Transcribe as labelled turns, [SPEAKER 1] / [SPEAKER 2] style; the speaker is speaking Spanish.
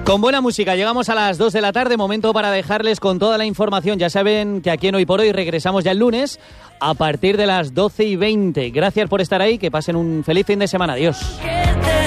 [SPEAKER 1] Con buena música llegamos a las 2 de la tarde, momento para dejarles con toda la información. Ya saben que aquí en Hoy por Hoy regresamos ya el lunes a partir de las 12:20. Gracias por estar ahí, que pasen un feliz fin de semana. Adiós.